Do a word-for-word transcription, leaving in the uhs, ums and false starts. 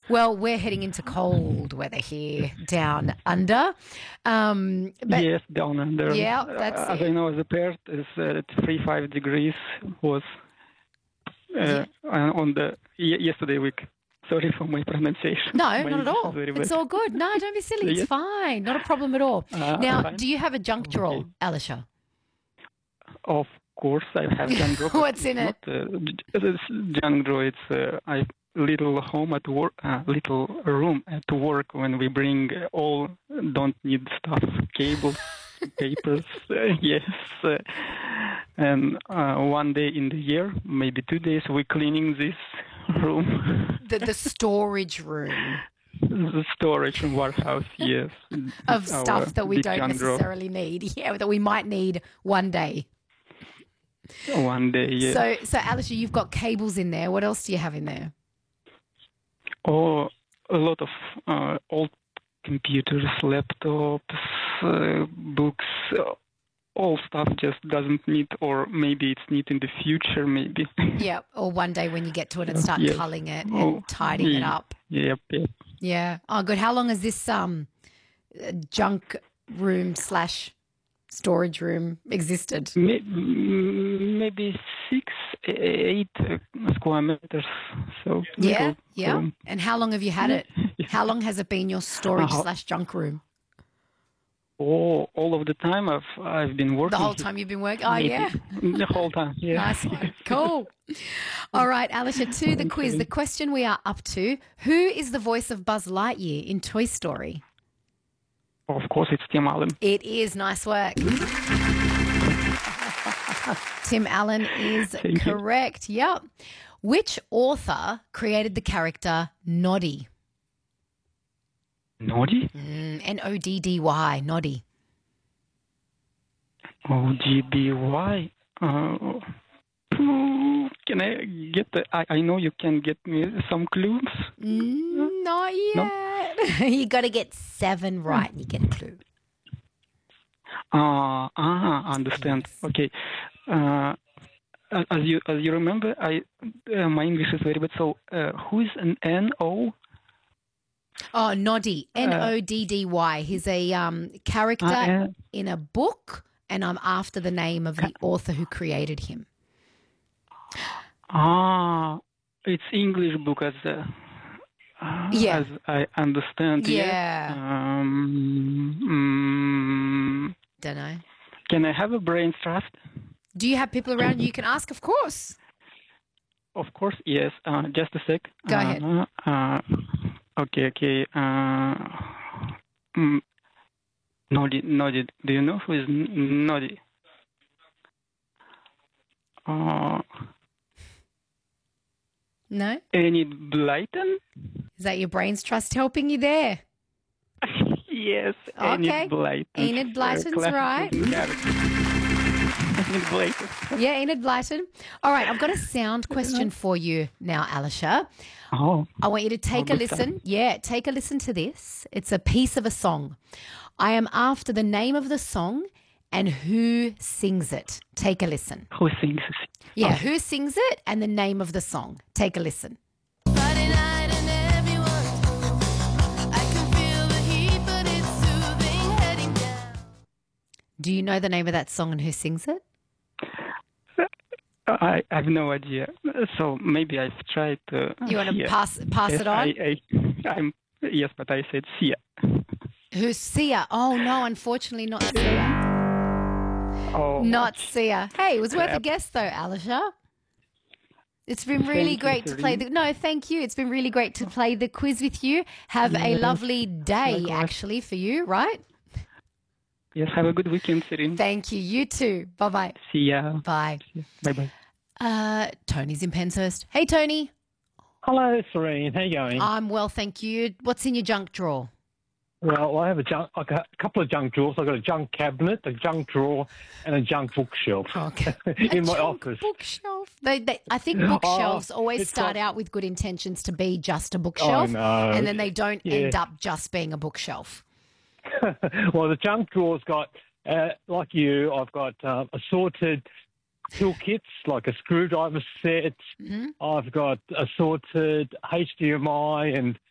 Well, we're heading into cold weather here down under. Um, but yes, down under. Yeah, that's uh, As it. I know, the Perth is uh, three five degrees was uh, Yeah. on the y- yesterday week. Sorry for my pronunciation. No, My not at English all. is very It's bad. all good. No, don't be silly. It's Yes. fine. Not a problem at all. Uh, Now, fine. do you have a junk drawer, Okay. Alisha? Of course, I have junk drawer. but What's in it's it? Not, uh, j- it's junk drawer. It's uh, I little home at work, uh, little room at work when we bring uh, all don't need stuff, cables, papers. Uh, yes, uh, and uh, one day in the year, maybe two days, we're cleaning this room. The, the storage room The storage and warehouse, yes. of Our stuff that we big don't junk drawer. necessarily need. Yeah, that we might need one day. One day, yes. So, so Alisha, you've got cables in there. What else do you have in there? Oh, a lot of uh, old computers, laptops, uh, books, uh, all stuff just doesn't need, or maybe it's need in the future, maybe. Yeah, or one day when you get to it and start Yes. culling it and Oh, tidying it yeah. up. Yep, yep. Yeah. Oh, good. How long has this um uh, junk room slash storage room existed? May- Maybe six, eight uh, square meters. So Yeah, little yeah. room. And how long have you had it? Yeah. How long has it been your storage Uh-huh. slash junk room? Oh, all of the time I've I've been working. The whole here. time you've been working? Oh, Maybe. yeah. The whole time, yeah. Nice one. Cool. All right, Alisha, to the quiz. The question we are up to, who is the voice of Buzz Lightyear in Toy Story? Of course, it's Tim Allen. It is. Nice work. Tim Allen is Thank you. correct. Yep. Which author created the character Noddy? Noddy? Mm, N O D D Y, Noddy. O G B Y. Uh, hmm, can I get the... I, I know you can get me some clues. Mm, not yet. You got to get seven right and you get a clue. Uh, ah, understand. Yes. Okay. Uh, as you as you remember, I uh, my English is very bad. So, uh, who is an N O? Oh, Noddy, N O D D Y. He's a um, character Uh, in a book, and I'm after the name of the author who created him. Ah, it's English book as uh, uh, Yeah. as I understand. yes. Yeah. Um, mm, Don't know. can I have a brain trust? Do you have people around you you can ask? Of course. Of course, yes. Uh, just a sec. Go uh, ahead. Uh, okay, okay. Uh, mm, Noddy, Noddy. Do you know who is N- Noddy? Uh, No? Enid Blyton? Is that your brain's trust helping you there? Yes, Okay. Enid Blyton. Enid Blyton's Uh, classic right. character. Enid Blyton. Yeah, Enid Blyton. All right, I've got a sound question for you now, Alisha. Oh, I want you to take Oh, a good listen. Yeah, take a listen to this. It's a piece of a song. I am after the name of the song and who sings it. Take a listen. who sings? Yeah, who sings it and the name of the song. Take a listen. Friday night and everyone's home. I can feel the heat, but it's soothing heading down. Do you know the name of that song and who sings it? I, I have no idea. So maybe I've tried to. You want to Sia. pass pass Yes, it on? I, I, I'm, yes, but I said Sia. Who's Sia? Oh, no, unfortunately not Sia. Oh, Not Sia. Hey, it was worth a Crap. guess though, Alisha. It's been really Thank you, great to play the Serene. no, thank you. It's been really great to play the quiz with you. Have a Yes. lovely day Likewise. actually for you, right? Yes, have a good weekend, Serene. Thank you. You too. Bye-bye. See ya. Bye. Bye bye. Uh Tony's in Penshurst. Hey Tony. Hello, Serene. How you going? I'm well, thank you. What's in your junk drawer? well, I have a junk. I've got a couple of junk drawers. I've got a junk cabinet, a junk drawer, and a junk bookshelf Okay. in my Junk office. Bookshelf. They, they, I think bookshelves Oh, always it's start got- out with good intentions to be just a bookshelf, know. and then they don't Yeah. end up just being a bookshelf. Well, the junk drawer's got, uh, like you, I've got uh, assorted tool kits, like a screwdriver set. Mhm. I've got assorted H D M I and